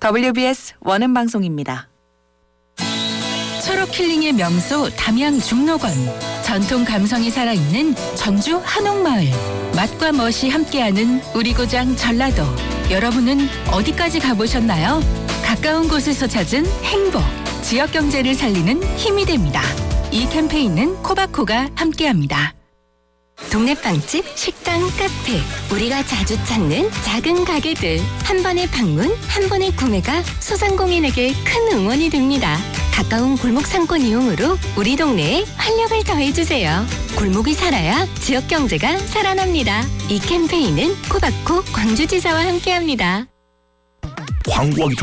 WBS 원음 방송입니다. 철업 힐링의 명소 담양 중록원. 전통 감성이 살아있는 전주 한옥마을. 맛과 멋이 함께하는 우리 고장 전라도. 여러분은 어디까지 가보셨나요? 가까운 곳에서 찾은 행복. 지역 경제를 살리는 힘이 됩니다. 이 캠페인은 코바코가 함께합니다. 동네 빵집, 식당, 카페, 우리가 자주 찾는 작은 가게들. 한 번의 방문, 한 번의 구매가 소상공인에게 큰 응원이 됩니다. 가까운 골목 상권 이용으로 우리 동네에 활력을 더해주세요. 골목이 살아야 지역 경제가 살아납니다. 이 캠페인은 코바코 광주지사와 함께합니다. 광고하기 좋은